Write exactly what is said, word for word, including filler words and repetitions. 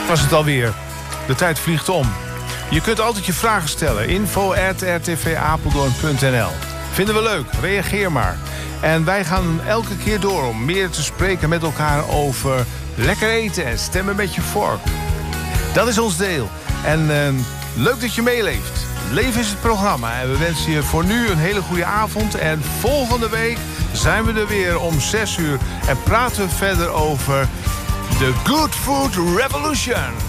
Was het alweer. De tijd vliegt om. Je kunt altijd je vragen stellen. info at r t v apeldoorn punt n l. Vinden we leuk. Reageer maar. En wij gaan elke keer door om meer te spreken met elkaar over lekker eten en stemmen met je vork. Dat is ons deel. En uh, leuk dat je meeleeft. Leven is het programma. En we wensen je voor nu een hele goede avond. En volgende week zijn we er weer om zes uur. En praten we verder over de Good Food Revolution.